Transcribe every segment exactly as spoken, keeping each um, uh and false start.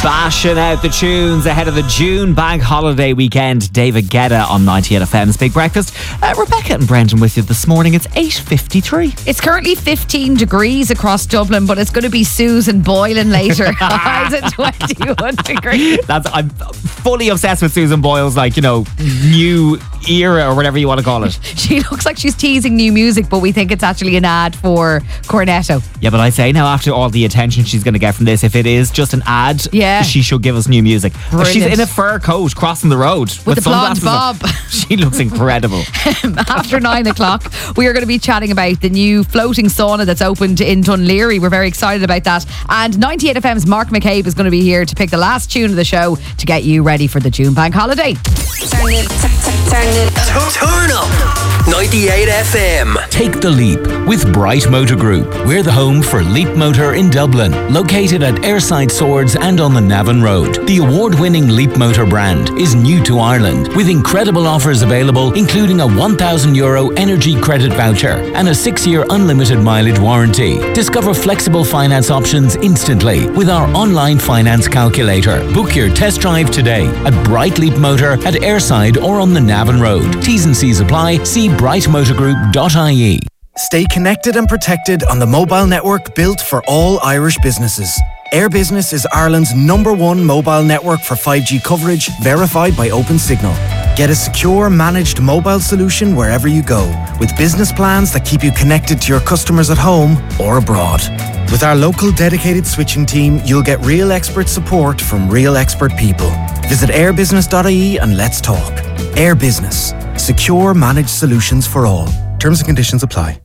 Bashing out the tunes ahead of the June bank holiday weekend. David Guetta on ninety-eight F M's Big Breakfast. Uh, Rebecca and Brendan with you this morning. It's eight fifty-three. It's currently fifteen degrees across Dublin, but it's going to be Susan boiling later. Highs at twenty-one degrees. That's, I'm fully obsessed with Susan Boyle's, like, you know, new era or whatever you want to call it. She looks like she's teasing new music, but we think it's actually an ad for Cornetto. Yeah, but I say now, after all the attention she's going to get from this, if it is just an ad, yeah, she should give us new music. Brilliant. She's in a fur coat crossing the road with, with the blonde bob. She looks incredible. After nine o'clock, we are going to be chatting about the new floating sauna that's opened in Dunleary. We're very excited about that. And ninety-eight F M's Mark McCabe is going to be here to pick the last tune of the show to get you ready for the June bank holiday. Turn it, t- turn it up. Turn up. ninety-eight F M. Take the leap with Bright Motor Group. We're the home for Leap Motor in Dublin, located at Airside Swords and on the Navan Road. The award-winning Leap Motor brand is new to Ireland, with incredible offers available, including a one thousand euro energy credit voucher and a six-year unlimited mileage warranty. Discover flexible finance options instantly with our online finance calculator. Book your test drive today at Bright Leap Motor at Airside or on the Navan Road. T's and C's apply. See bright motor group dot I E. Stay connected and protected on the mobile network built for all Irish businesses. Air Business is Ireland's number one mobile network for five G coverage, verified by OpenSignal. Get a secure, managed mobile solution wherever you go, with business plans that keep you connected to your customers at home or abroad. With our local dedicated switching team, you'll get real expert support from real expert people. Visit air business dot I E and let's talk. Air Business. Secure, managed solutions for all. Terms and conditions apply.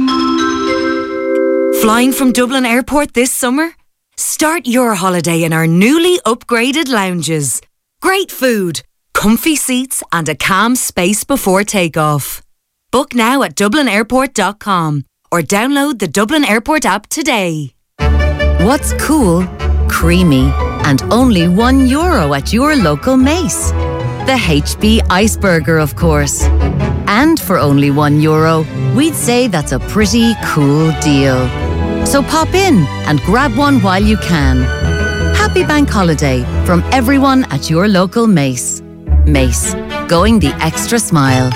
Flying from Dublin Airport this summer? Start your holiday in our newly upgraded lounges. Great food, comfy seats and a calm space before takeoff. Book now at dublin airport dot com or download the Dublin Airport app today. What's cool, creamy and only one euro at your local Mace? The H B Iceburger, of course. And for only one euro, we'd say that's a pretty cool deal. So pop in and grab one while you can. Happy bank holiday from everyone at your local Mace. Mace, going the extra smile.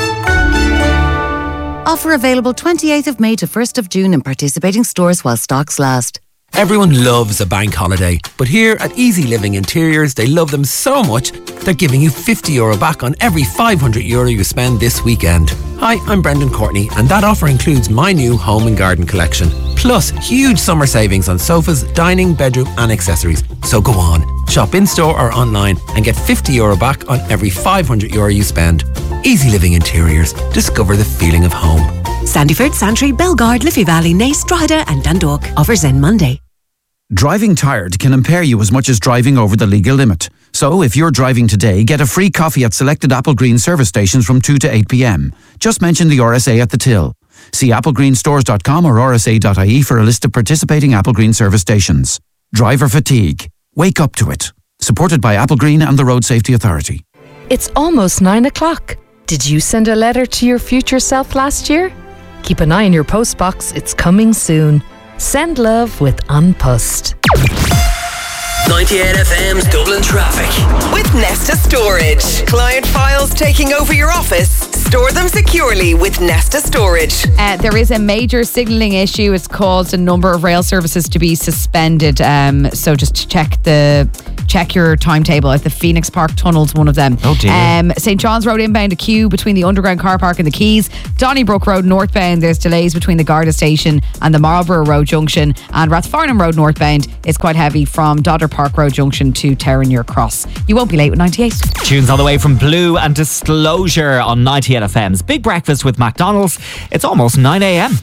Offer available twenty-eighth of May to first of June in participating stores while stocks last. Everyone loves a bank holiday, but here at Easy Living Interiors, they love them so much, they're giving you fifty euro back on every five hundred euro you spend this weekend. Hi, I'm Brendan Courtney, and that offer includes my new home and garden collection, plus huge summer savings on sofas, dining, bedroom and accessories. So go on, shop in-store or online and get fifty euro back on every five hundred euro you spend. Easy Living Interiors. Discover the feeling of home. Sandyford, Santry, Belgard, Liffey Valley, Naas, Drogheda and Dundalk. Offers end Monday. Driving tired can impair you as much as driving over the legal limit. So if you're driving today, get a free coffee at selected Applegreen service stations from two to eight p.m. Just mention the R S A at the till. See applegreen stores dot com or r s a dot i e for a list of participating Applegreen service stations. Driver fatigue. Wake up to it. Supported by Applegreen and the Road Safety Authority. It's almost nine o'clock. Did you send a letter to your future self last year? Keep an eye on your postbox. It's coming soon. Send love with Unpussed. ninety-eight F M's Dublin Traffic. With Nesta Storage. Client files taking over your office? Store them securely with Nesta Storage. Uh, there is a major signalling issue. It's caused a number of rail services to be suspended. Um, so just check the check your timetable. At the Phoenix Park Tunnel's one of them. Oh dear. Um, Saint John's Road inbound, a queue between the underground car park and the Quays. Donnybrook Road northbound, there's delays between the Garda station and the Marlborough Road junction. And Rathfarnham Road northbound is quite heavy from Dodder Park Road junction to Terranure Cross. You won't be late with ninety-eight. Tunes on the way from Blue and Disclosure on ninety-eight F M's Big Breakfast with McDonald's. It's almost nine a.m.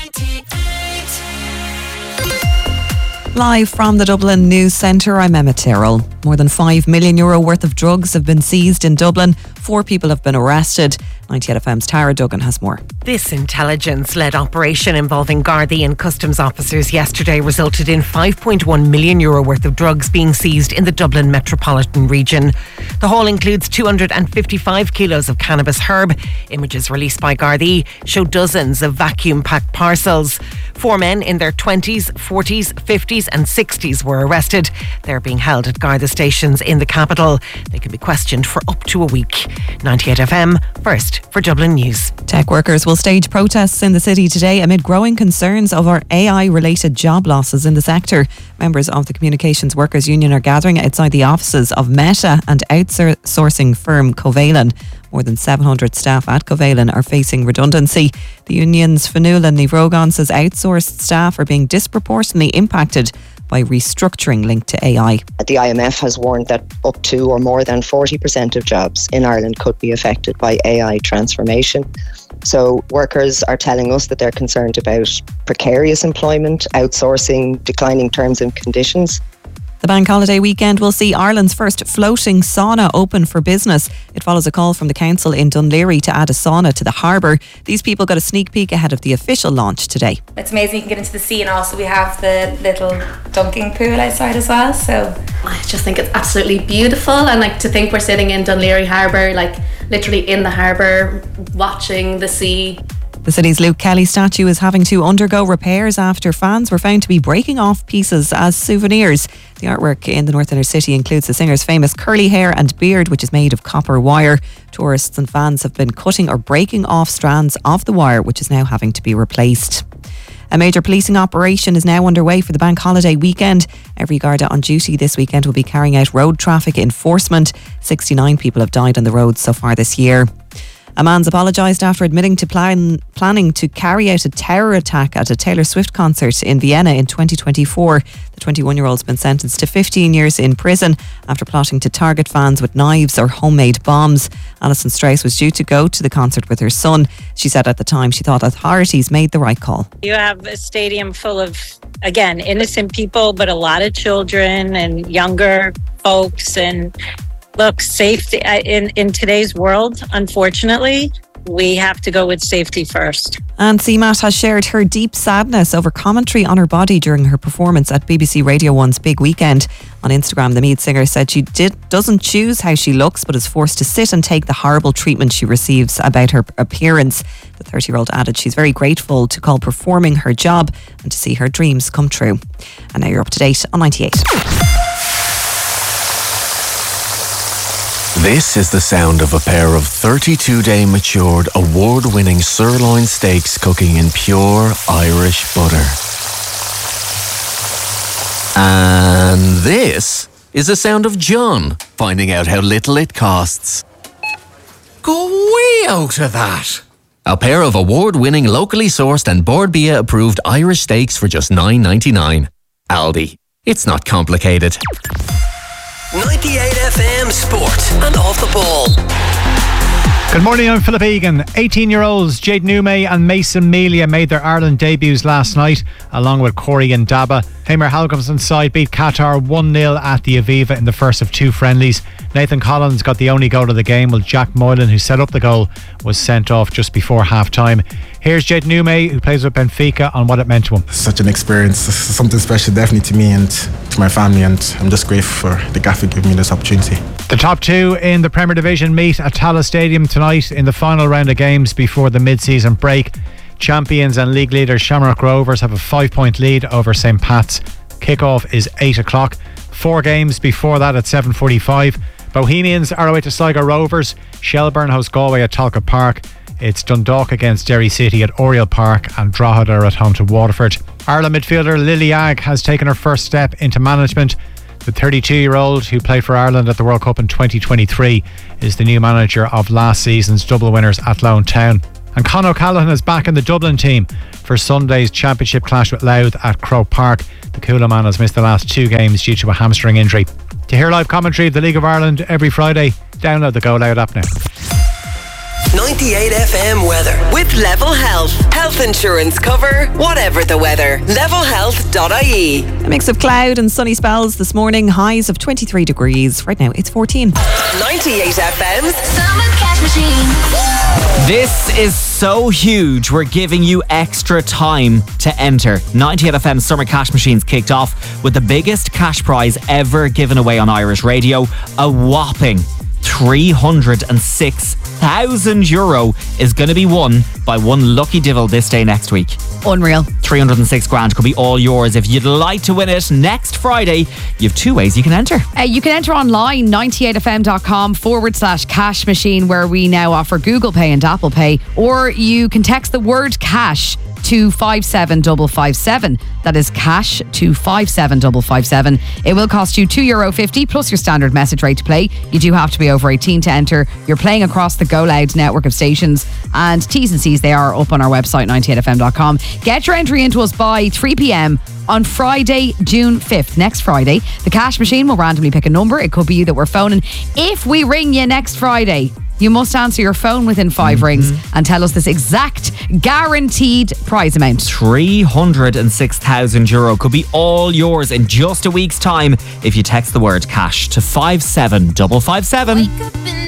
Live from the Dublin News Centre, I'm Emma Tyrrell. More than five million euro worth of drugs have been seized in Dublin. Four people have been arrested. ninety-eight F M's Tara Duggan has more. This intelligence-led operation involving Gardaí and customs officers yesterday resulted in five point one million euro worth of drugs being seized in the Dublin metropolitan region. The haul includes two hundred fifty-five kilos of cannabis herb. Images released by Gardaí show dozens of vacuum-packed parcels. Four men in their twenties, forties, fifties and sixties were arrested. They're being held at Garda stations in the capital. They can be questioned for up to a week. ninety-eight F M, first for Dublin News. Tech workers will stage protests in the city today amid growing concerns over A I-related job losses in the sector. Members of the Communications Workers Union are gathering outside the offices of Meta and outsourcing firm Covalent. More than seven hundred staff at Covalent are facing redundancy. The union's Fionnuala Ní Bhrógáin says outsourced staff are being disproportionately impacted by restructuring linked to A I. The I M F has warned that up to or more than forty percent of jobs in Ireland could be affected by A I transformation. So workers are telling us that they're concerned about precarious employment, outsourcing, declining terms and conditions. The bank holiday weekend will see Ireland's first floating sauna open for business. It follows a call from the council in Dún Laoghaire to add a sauna to the harbour. These people got a sneak peek ahead of the official launch today. It's amazing you can get into the sea, and also we have the little dunking pool outside as well. So I just think it's absolutely beautiful, and like to think we're sitting in Dún Laoghaire Harbour, like literally in the harbour, watching the sea. The city's Luke Kelly statue is having to undergo repairs after fans were found to be breaking off pieces as souvenirs. The artwork in the North Inner City includes the singer's famous curly hair and beard, which is made of copper wire. Tourists and fans have been cutting or breaking off strands of the wire, which is now having to be replaced. A major policing operation is now underway for the bank holiday weekend. Every Garda on duty this weekend will be carrying out road traffic enforcement. sixty-nine people have died on the roads so far this year. A man's apologised after admitting to plan, planning to carry out a terror attack at a Taylor Swift concert in Vienna in twenty twenty-four. The twenty-one-year-old's been sentenced to fifteen years in prison after plotting to target fans with knives or homemade bombs. Alison Strauss was due to go to the concert with her son. She said at the time she thought authorities made the right call. You have a stadium full of, again, innocent people, but a lot of children and younger folks. And look, safety in, in today's world, unfortunately, we have to go with safety first. And C MAT has shared her deep sadness over commentary on her body during her performance at B B C Radio one's Big Weekend. On Instagram, the Meath singer said she did, doesn't choose how she looks, but is forced to sit and take the horrible treatment she receives about her appearance. The thirty-year-old added she's very grateful to call performing her job and to see her dreams come true. And now you're up to date on ninety-eight. This is the sound of a pair of thirty-two day matured, award-winning sirloin steaks cooking in pure Irish butter. And this is the sound of John finding out how little it costs. Go way out of that! A pair of award-winning, locally sourced and Bord Bia approved Irish steaks for just nine ninety-nine. Aldi. It's not complicated. ninety-eight F M Sport and Off the Ball. Good morning, I'm Philip Egan. eighteen-year-olds Jade Nume and Mason Melia made their Ireland debuts last night, along with Corey and Daba. Tamer Halcomson's side beat Qatar one nil at the Aviva in the first of two friendlies. Nathan Collins got the only goal of the game, while Jack Moylan, who set up the goal, was sent off just before half-time. Here's Jade Nume, who plays with Benfica, on what it meant to him. Such an experience, something special definitely to me and to my family, and I'm just grateful for the gaffer giving me this opportunity. The top two in the Premier Division meet at Tallaght Stadium tonight in the final round of games before the mid-season break. Champions and league leaders Shamrock Rovers have a five-point lead over Saint Pat's. Kick-off is eight o'clock. Four games before that at seven forty-five. Bohemians are away to Sligo Rovers. Shelburne host Galway at Talcott Park. It's Dundalk against Derry City at Oriel Park, and Drogheda are at home to Waterford. Ireland midfielder Lily Agg has taken her first step into management. The thirty-two-year-old, who played for Ireland at the World Cup in twenty twenty-three, is the new manager of last season's double winners Athlone Town. And Con O'Callaghan is back in the Dublin team for Sunday's championship clash with Louth at Croke Park. The Coolah man has missed the last two games due to a hamstring injury. To hear live commentary of the League of Ireland every Friday, download the Go Loud app now. ninety-eight F M weather with Level Health. Health insurance cover, whatever the weather. level health dot I E. A mix of cloud and sunny spells this morning, highs of twenty-three degrees. Right now it's fourteen. ninety-eight F M's Summer Cash Machine. This is so huge, we're giving you extra time to enter. ninety-eight F M's Summer Cash Machine's kicked off with the biggest cash prize ever given away on Irish radio. A whopping three hundred six thousand euro is going to be won by one lucky divil this day next week. Unreal. three hundred six grand could be all yours. If you'd like to win it next Friday, you have two ways you can enter. Uh, you can enter online, ninety-eight fm.com forward slash cash machine, where we now offer Google Pay and Apple Pay. Or you can text the word cash to five seven five five seven. That is cash to five seven five five seven. It will cost you two euro fifty plus your standard message rate to play. You do have to be over eighteen to enter. You're playing across the Go Loud network of stations, and T's and C's, they are up on our website, ninety-eight f m dot com. Get your entry into us by three p.m. on Friday, June fifth, next Friday. The cash machine will randomly pick a number. It could be you that we're phoning. If we ring you next Friday, you must answer your phone within five mm-hmm. rings and tell us this exact guaranteed prize amount. three hundred six thousand euro could be all yours in just a week's time if you text the word cash to five seven five five seven.